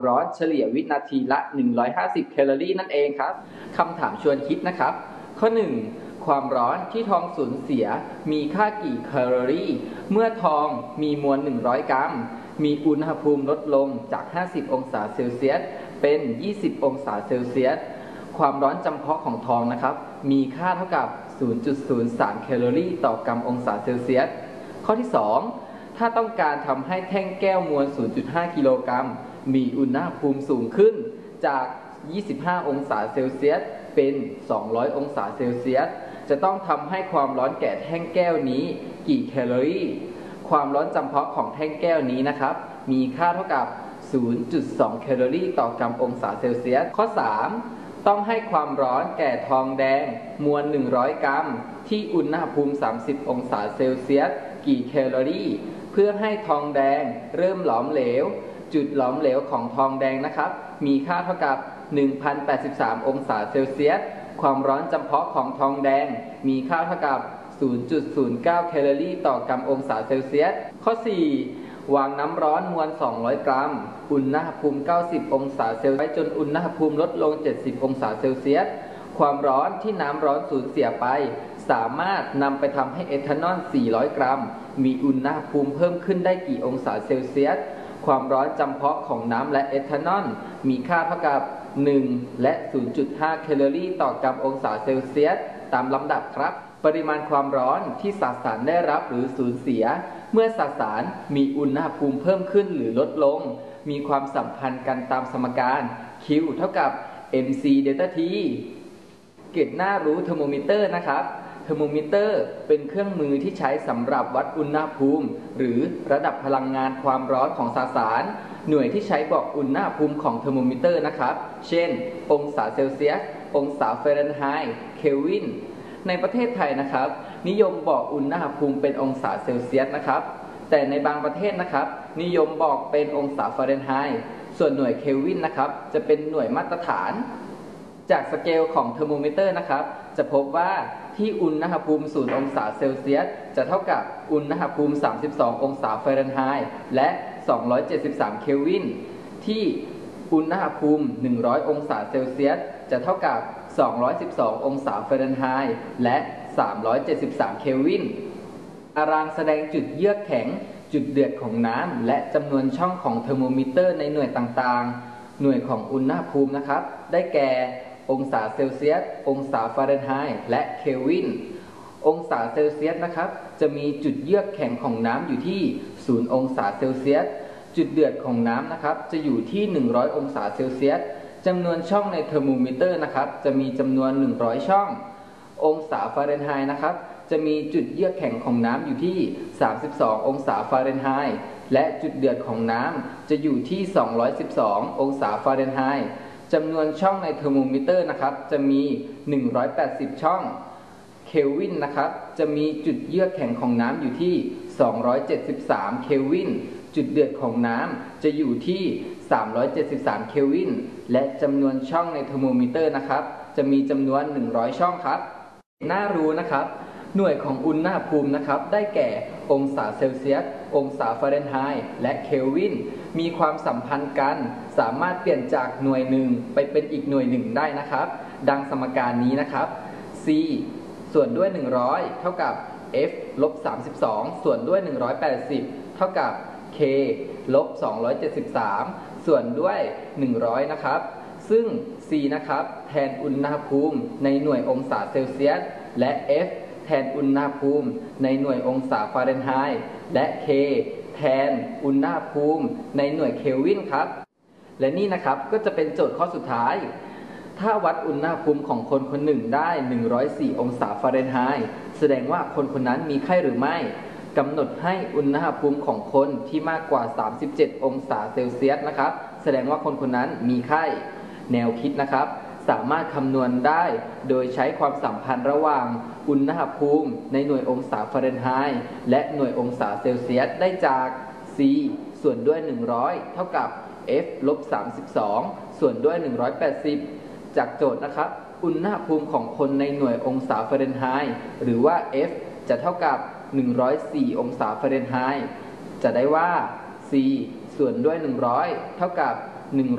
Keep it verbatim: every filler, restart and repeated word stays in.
ร้อนเฉลี่ยวินาทีละหนึ่งร้อยห้าสิบแคลอรี่นั่นเองครับคำถามชวนคิดนะครับข้อหนึ่งความร้อนที่ทองสูญเสียมีค่ากี่แคลอรี่เมื่อทองมีมวลหนึ่งร้อยกรัมมีอุณหภูมิลดลงจากห้าสิบองศาเซลเซียสเป็นยี่สิบองศาเซลเซียสความร้อนจำเพาะของทองนะครับมีค่าเท่ากับ ศูนย์จุดศูนย์สาม แคลอรี่ต่อกรัมองศาเซลเซียสข้อที่สองถ้าต้องการทำให้แท่งแก้วมวล ศูนย์จุดห้า กิโลกรัมมีอุณหภูมิสูงขึ้นจากยี่สิบห้าองศาเซลเซียสเป็นสองร้อยองศาเซลเซียสจะต้องทำให้ความร้อนแก่แท่งแก้วนี้กี่แคลอรี่ความร้อนจำเพาะของแท่งแก้วนี้นะครับมีค่าเท่ากับ ศูนย์จุดสอง แคลอรี่ต่อกรัมองศาเซลเซียสข้อสามต้องให้ความร้อนแก่ทองแดงมวลหนึ่งร้อยกรัมที่อุณหภูมิสามสิบองศาเซลเซียสกี่แคลอรี่เพื่อให้ทองแดงเริ่มหลอมเหลวจุดหลอมเหลวของทองแดงนะครับมีค่าเท่ากับ หนึ่งพันแปดสิบสาม องศาเซลเซียสความร้อนจำเพาะของทองแดงมีค่าเท่ากับ ศูนย์จุดศูนย์เก้า แคลอรี่ต่อกรัมองศาเซลเซียสข้อสี่วางน้ำร้อนมวลสองร้อยกรัมอุณหภูมิเก้าสิบองศาเซลเซียสจนอุณหภูมิลดลงเจ็ดสิบองศาเซลเซียสความร้อนที่น้ำร้อนสูญเสียไปสามารถนำไปทำให้เอทานอลสี่ร้อยกรัมมีอุณหภูมิเพิ่มขึ้นได้กี่องศาเซลเซียสความร้อนจำเพาะของน้ำและเอทานอลมีค่าเท่ากับหนึ่งและ ศูนย์จุดห้า แคลอรี่ต่อกรัมองศาเซลเซียสตามลำดับครับปริมาณความร้อนที่สสารได้รับหรือสูญเสียเมื่อสสารมีอุณหภูมิเพิ่มขึ้นหรือลดลงมีความสัมพันธ์กันตามสมการ Q เท่ากับ เอ็ม ซี เดลต้า ที เกร็ดน่ารู้เทอร์โมมิเตอร์นะครับเทอร์โมมิเตอร์เป็นเครื่องมือที่ใช้สำหรับวัดอุณหภูมิหรือระดับพลังงานความร้อนของสสารหน่วยที่ใช้บอกอุณหภูมิของเทอร์โมมิเตอร์นะครับเช่นองศาเซลเซียสองศาฟาเรนไฮต์เคลวินในประเทศไทยนะครับนิยมบอกอุณหภูมิเป็นองศาเซลเซียสนะครับแต่ในบางประเทศนะครับนิยมบอกเป็นองศาฟาเรนไฮต์ส่วนหน่วยเคลวินนะครับจะเป็นหน่วยมาตรฐานจากสเกลของเทอร์โมมิเตอร์นะครับจะพบว่าที่อุณหภูมิศูนย์องศาเซลเซียสจะเท่ากับอุณหภูมิสามสิบสององศาฟาเรนไฮต์และสองร้อยเจ็ดสิบสามเคลวินที่อุณหภูมิหนึ่งร้อยองศาเซลเซียสจะเท่ากับสองร้อยสิบสององศาฟาเรนไฮต์และสามร้อยเจ็ดสิบสามเคลวินตารางแสดงจุดเยือกแข็งจุดเดือดของน้ำและจำนวนช่องของเทอร์โมมิเตอร์ในหน่วยต่างๆหน่วยของอุณหภูมินะครับได้แก่องศาเซลเซียสองศาฟาเรนไฮต์และเคลวินองศาเซลเซียสนะครับจะมีจุดเยือกแข็งของน้ำอยู่ที่ศูนย์องศาเซลเซียสจุดเดือดของน้ำนะครับจะอยู่ที่หนึ่งร้อยองศาเซลเซียสจำนวนช่องในเทอร์โมมิเตอร์นะครับจะมีจำนวนหนึ่งร้อยช่ององศาฟาเรนไฮต์นะครับจะมีจุดเยือกแข็งของน้ำอยู่ที่สามสิบสององศาฟาเรนไฮต์และจุดเดือดของน้ำจะอยู่ที่สองร้อยสิบสององศาฟาเรนไฮต์จำนวนช่องในเทอร์โมมิเตอร์นะครับจะมีหนึ่งร้อยแปดสิบช่องเคลวินนะครับจะมีจุดเยือกแข็งของน้ำอยู่ที่สองร้อยเจ็ดสิบสามเคลวินจุดเดือดของน้ำจะอยู่ที่สามร้อยเจ็ดสิบสามเคลวินและจำนวนช่องในเทอร์โมมิเตอร์นะครับจะมีจำนวนหนึ่งร้อยช่องครับน่ารู้นะครับหน่วยของอุณหภูมินะครับได้แก่องศาเซลเซียสองศาฟาเรนไฮต์และเคลวินมีความสัมพันธ์กันสามารถเปลี่ยนจากหน่วยหนึ่งไปเป็นอีกหน่วยหนึ่งได้นะครับดังสมการนี้นะครับ C ส่วนด้วยหนึ่งร้อยเท่ากับ F ลบสามสิบสองส่วนด้วยหนึ่งร้อยแปดสิบเท่ากับ K ลบสองร้อยเจ็ดสิบสามส่วนด้วยหนึ่งร้อยนะครับซึ่ง C นะครับแทนอุณหภูมิในหน่วยองศาเซลเซียสและ F แทนอุณหภูมิในหน่วยองศาฟาเรนไฮต์และ K แทนอุณหภูมิในหน่วยเคลวินครับและนี่นะครับก็จะเป็นโจทย์ข้อสุดท้ายถ้าวัดอุณหภูมิของคนคนหนึ่งได้หนึ่งร้อยสี่องศาฟาเรนไฮต์แสดงว่าคนคนนั้นมีไข้หรือไม่กำหนดให้อุณหภูมิของคนที่มากกว่าสามสิบเจ็ดองศาเซลเซียสนะครับแสดงว่าคนคนนั้นมีไข้แนวคิดนะครับสามารถคำนวณได้โดยใช้ความสัมพันธ์ระหว่างอุณหภูมิในหน่วยองศาฟาเรนไฮต์และหน่วยองศาเซลเซียสได้จาก C ส่วนด้วยหนึ่งร้อยเท่ากับ F ลบสามสิบสองส่วนด้วยหนึ่งร้อยแปดสิบจากโจทย์นะครับอุณหภูมิของคนในหน่วยองศาฟาเรนไฮต์หรือว่า F จะเท่ากับหนึ่งร้อยสี่องศาฟาเรนไฮต์จะได้ว่า C ส่วนด้วยหนึ่งร้อยเท่ากับหนึ่ง